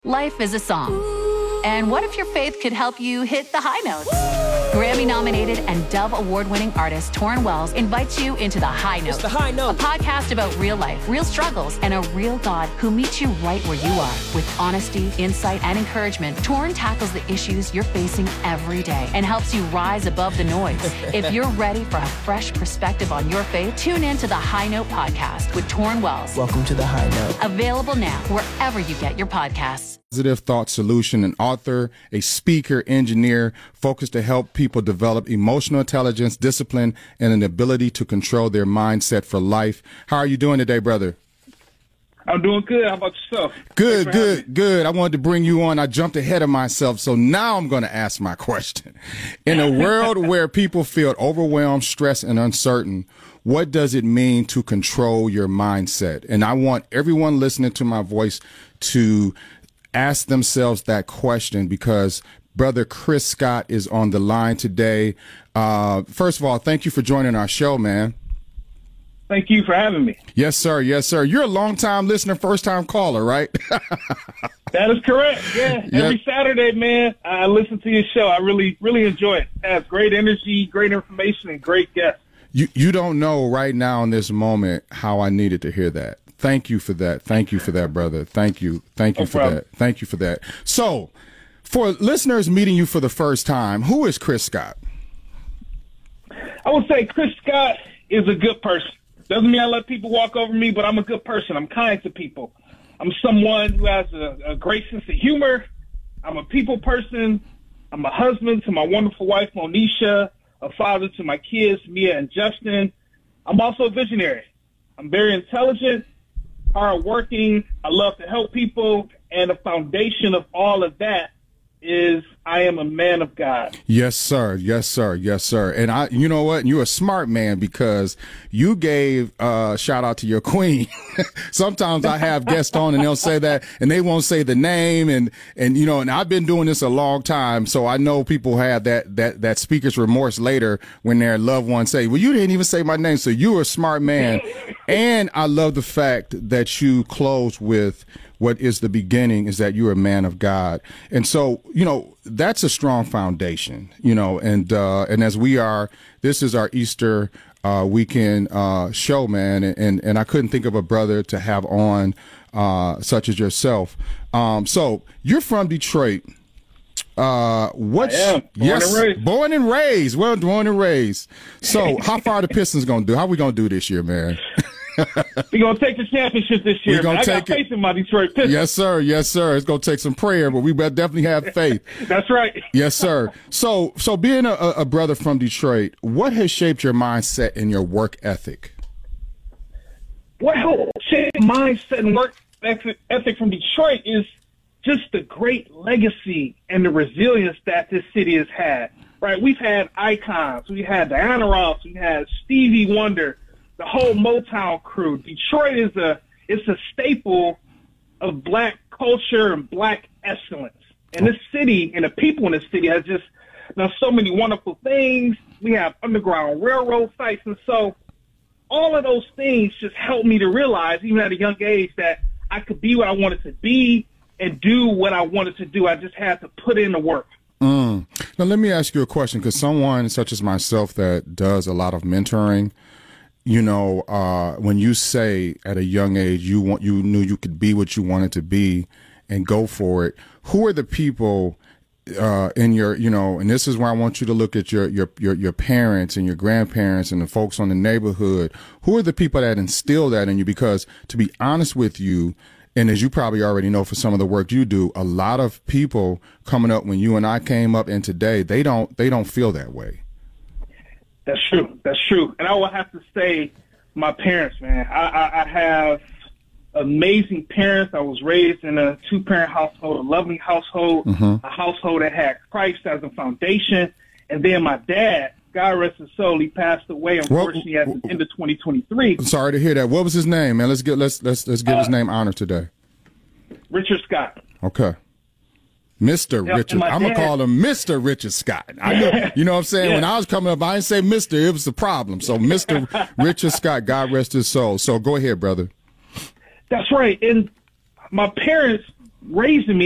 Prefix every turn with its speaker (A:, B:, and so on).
A: Life is a song. And what if your faith could help you hit the high notes? Grammy-nominated and Dove Award-winning artist Torrin Wells invites you into The High Note.
B: It's The High Note.
A: A podcast about real life, real struggles, and a real God who meets you right where you are. With honesty, insight, and encouragement, Torrin tackles the issues you're facing every day and helps you rise above the noise. If you're ready for a fresh perspective on your faith, tune in to The High Note podcast with Torrin Wells.
B: Welcome to The High Note.
A: Available now wherever you get your podcasts.
C: Positive Thought Solution, an author, a speaker, engineer, focused to help people develop emotional intelligence, discipline, and an ability to control their mindset for life. How are you doing today, brother?
D: I'm doing good. How about yourself?
C: Good. I wanted to bring you on. I jumped ahead of myself, so now I'm going to ask my question. In a world where people feel overwhelmed, stressed, and uncertain, what does it mean to control your mindset? And I want everyone listening to my voice to ask themselves that question, because Brother Chris Scott is on the line today. First of all, thank you for joining our show, man.
D: Thank you for having me.
C: Yes, sir. Yes, sir. You're a long-time listener, first-time caller, right?
D: That is correct. Yeah. Every Saturday, man, I listen to your show. I really, really enjoy it. It has great energy, great information, and great guests.
C: You don't know right now in this moment how I needed to hear that. Thank you for that. Thank you for that, brother. Thank you. Thank you for that. Thank you for that. So, for listeners meeting you for the first time, who is Chris Scott?
D: I would say Chris Scott is a good person. Doesn't mean I let people walk over me, but I'm a good person. I'm kind to people. I'm someone who has a great sense of humor. I'm a people person. I'm a husband to my wonderful wife, Monisha, a father to my kids, Mia and Justin. I'm also a visionary. I'm very intelligent, hardworking. I love to help people. And the foundation of all of that is I am a man of God.
C: Yes, sir. Yes, sir. Yes, sir. And you know what? You're a smart man, because you gave shout out to your queen. Sometimes I have guests on and they'll say that and they won't say the name. And I've been doing this a long time. So I know people have that speaker's remorse later when their loved ones say, well, you didn't even say my name. So you're a smart man. And I love the fact that you close with what is the beginning is that you're a man of God. And so, that's a strong foundation, and as this is our Easter weekend show, man. And I couldn't think of a brother to have on such as yourself. So you're from Detroit.
D: I am.
C: Born and raised. Well, born and raised. So how far are the Pistons going to do? How are we going to do this year, man?
D: We're going to take the championship this year. I got faith in my Detroit Pistons.
C: Yes, sir. Yes, sir. It's going to take some prayer, but we definitely have faith.
D: That's right.
C: Yes, sir. So being a brother from Detroit, what has shaped your mindset and your work ethic?
D: What shaped mindset and work ethic from Detroit is just the great legacy and the resilience that this city has had. Right? We've had icons. We had Diana Ross. We had Stevie Wonder. The whole Motown crew. Detroit is a staple of black culture and black excellence. And this city and the people in this city has just done so many wonderful things. We have Underground Railroad sites. And so all of those things just helped me to realize, even at a young age, that I could be what I wanted to be and do what I wanted to do. I just had to put in the work.
C: Now, let me ask you a question, because someone such as myself that does a lot of mentoring, when you say at a young age you knew you could be what you wanted to be and go for it, who are the people in your, and this is where I want you to look at your parents and your grandparents and the folks on the neighborhood. Who are the people that instill that in you? Because to be honest with you, and as you probably already know for some of the work you do, a lot of people coming up when you and I came up and today, they don't feel that way.
D: That's true. That's true. And I will have to say my parents, man. I have amazing parents. I was raised in a two-parent household, a loving household, a household that had Christ as a foundation. And then my dad, God rest his soul, he passed away, unfortunately, at the end of 2023.
C: Sorry to hear that. What was his name, man? Let's give his name honor today.
D: Richard Scott.
C: Okay. Mr. Richard. I'm going to call him Mr. Richard Scott. I know, you know what I'm saying? Yeah. When I was coming up, I didn't say Mr. It was the problem. So Mr. Richard Scott, God rest his soul. So go ahead, brother.
D: That's right. And my parents raising me